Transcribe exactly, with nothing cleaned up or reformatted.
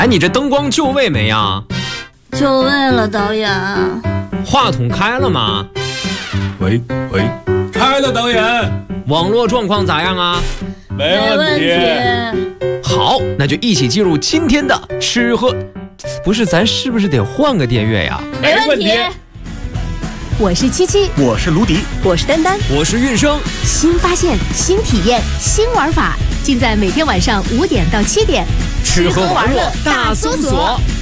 你这灯光就位没呀？ 就位了，导演。 话筒开了吗？ 喂喂，开了，导演。 网络状况咋样啊？ 没问题。 好，那就一起进入今天的吃喝。不是，咱是不是得换个电乐呀？ 没问题。 我是七七， 我是卢迪， 我是丹丹， 我是韵生。 新发现，新体验，新玩法，尽在每天晚上五点到七点， 吃喝玩乐大搜索。